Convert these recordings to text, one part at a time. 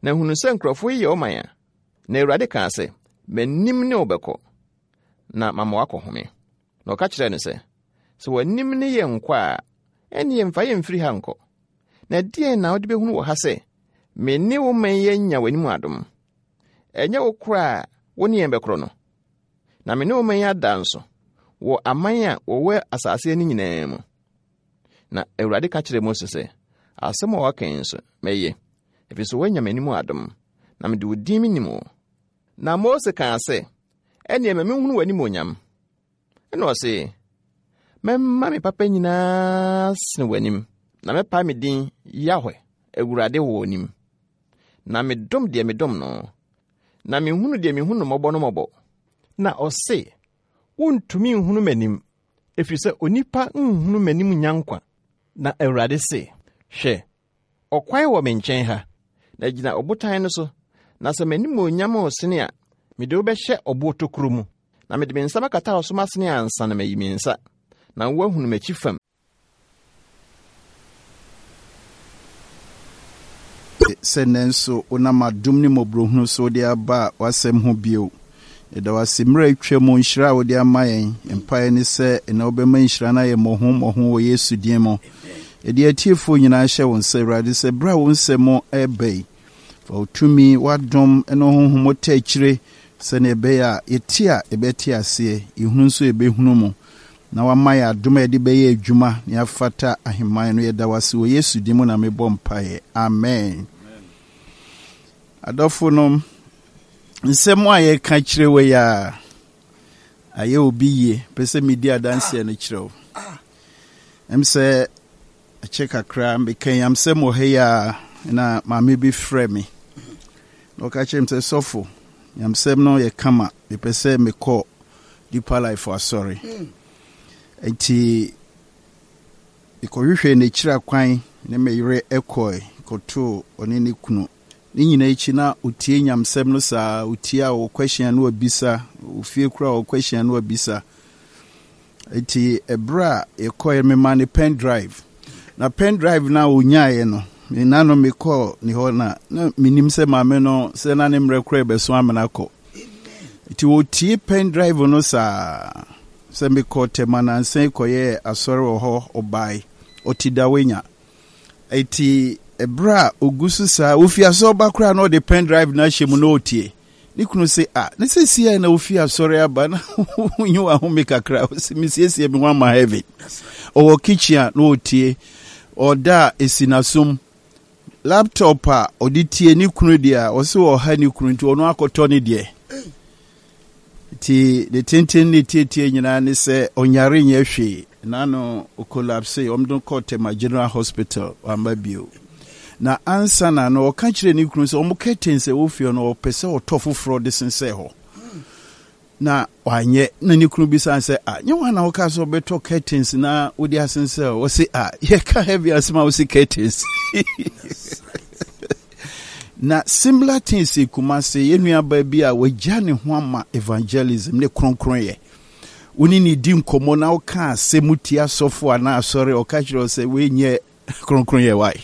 na hunu se nkrofo yi oman a na Awurade ka se manim ne obekọ na mama wakọ home na ọka kyerɛ no se wanim ne yɛ nkwa a ɛne yɛmfa yɛmfiri ha nkɔ na deɛ na wode behunu wɔ ha se me ne wo man yɛnya w'anim adom ɛnyɛ wo kora wo ne yɛn bɛkorɔ no na me ne wo man yɛada nso wɔ aman a wɔwɔ asase ani nyinaa mu na Awurade ka kyerɛ Mose se asɛm a waka nso mɛyɛ ɛfiri so woanya m'anim adom na mede wo din nim wo na Mose ka se ɛne me hunu w'anim onyam ɛna ɔse mɛma me papa nyinaa sene w'anim na mɛpa me din Yahweh Awurade wɔ onim na medom deɛ medom no na mehunu deɛ mehunu mmɔbɔ no mmɔbɔ na ɔse wontumi nhunu m'anim ɛfiri sɛ onipa nhunu m'anim nyankwa na Awurade se hwɛ ɔkwan wɔ me nkyɛn ha na gyina ɔbotan no so na sɛ m'anim onyam ɔsene a mede wo bɛhyɛ ɔbo tokuro mu na mede me nsa bɛkata wo so masene ansa na mayi me nsa na woahunu m'akyi fam sɛ nanso wonam adom ne mmɔborɔhunu so wode aba w'asɛm ho bio ɛda wase mmerɛ atwa mu nhyira a wode ama yɛn mpaeɛ ne sɛ ɛna wobɛma nhyira no ayɛ mmɔho wɔ Yesu din mu ɛde atiefoɔ nyinaa hyɛ wo nsa Awurade sɛ berɛ a wo nsɛm ɛba yi fa wo tumi w'adom ne honhom ta akyire sɛne ɛbɛyɛ a yɛte a ɛbɛte aseɛ yɛhunu nso yɛbɛhunu mu na wama yɛ adom a yɛde bɛyɛ adwuma ne afata ahemman no yɛda wase wɔ Yesu din mu na mebɔ mpaeɛ amen. Adɔfo no nsɛm a yɛka kyerɛ wɔ yɛ a ayɛ obi yie pɛ sɛ medi adanseɛ no kyerɛ wo ɛm sɛ akyɛ kakra meka yamsɛm wɔ ha yi a na maame bi frɛ me na ɔka kyerɛ m sɛ sɔfo yamsɛm no yɛ kama mepɛ sɛ mekɔ Deeper Life asɔre nti ikɔhwehwɛ n'akyira kwan ne meyere ɛkɔe kɔtoo ɔne ne kunu ne nyina akyi na otie nyamsɛm no saa otie a wo question no abisa ofie kura wo question no abisa nti ɛberɛ a yɛkɔɛ mema ne pen drive na pen drive na onyaeɛ no nana no mekɔ ne hɔ na menim sɛ maame no sɛ na ne mmerɛ kora bɛso amena kɔ nti wotie pen drive no saa sɛ mekɔ tɛmanansan kɔyɛ asɔre wɔ hɔ ɔbae ɔtidawenya nti ebra ogusu saa ofiaso ba kra na ɔde pen drive na hyɛ mu na otie ne kunu sɛ ne sɛ sia na ofiasɔre aba na nyu ahome kakra misiesie me one ma heavy ɔwɔ kitchen na otie ɔda esinasom laptop a ɔde tie ne kunu dia ɔsɛ ɔha ne kunu nti ɔno akɔtɔ ne die ti de tenten ne tie nyina ne sɛ ɔnyare nyɛ hwe na no collapse ɔmdo kɔtema General Hospital ambabio na ansa na no ɔka kyerɛ ne kunu sɛ ɔmo curtains ɛwɔ no ɔpɛ sɛ ɔtɔ foforɔ de sensɛ hɔ na wanyɛ na ne kunu bi san sɛ nyɛ wana ɔka sɛ ɔbɛtɔ curtains na wode asensɛ hɔ ɔse yɛka heavy asɛm a wɔsi curtains na similar things kuma sɛ yɛnua ba bi a wagya ne ho ama evangelism ne kronkron woni ne di nkɔmmɔ na ɔka asɛm tia sɔfo ana asɔre ɔka kyerɛ sɛ wenyɛ kronkron yɛ wae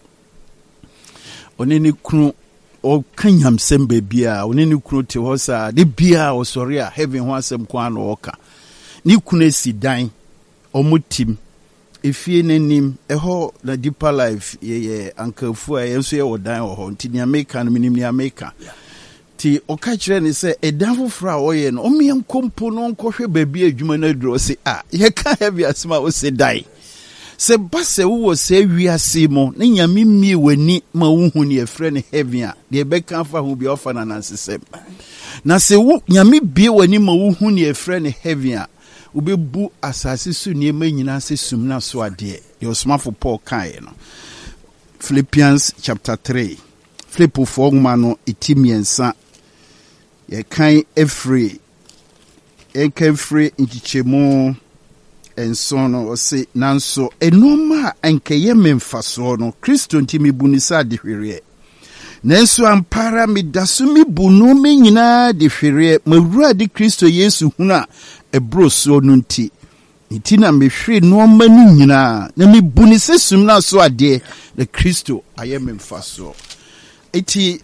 ɔne ne kunu ɔka nyamsɛm baabia ɔne ne kunu te hɔ saa de bia ɔsɔre a heaven ho asɛm ko ano ɔka ne kunu si dan ɔmo tim efie n'anim ɛhɔ na Deeper Life yɛ ankafu a yɛnso yɛ wɔ dan wɔ hɔ nti ne America no minim ne America ti ɔka kyerɛ ne sɛ ɛdan foforɔ a ɔyɛ no ɔmeɛ nkompo no nkɔhwɛ baabi adwuma no aduro sɛ yɛka heavy asɛm a ɔsɛ dan sɛ ba sɛ wowɔ sɛ wiase mo ne nyame mmie w'ani ma wohu ne yɛfrɛ ne heaven a deɛ ɛbɛka fa ho bia ɔfa no nansesɛm na sɛ wo nyame bie w'ani ma wohu ne yɛfrɛ ne heaven a wobɛbu asase so nneɛma nyinaa sɛ sum na so adeɛ deɛ ɔsomafo Paul kaeɛ no Philippians chapter 3 Filipofoɔ nwoma no ɛti mmiɛnsa yɛkan ɛfiri nkyekyɛmu enso no ɔse nanso enoma a nkɛyɛ me mfasoɔ no Kristo nti mebu ne sɛ de hwereɛ nanso ampara medaso mebu no me nyinaa de hwereɛ mawura de Kristo Yesu hunu a ɛboro soɔ no nti nti na mehwere nneɛma no nyinaa na mebu ne sɛ sum na so adeɛ na Kristo ayɛ me mfasoɔ eti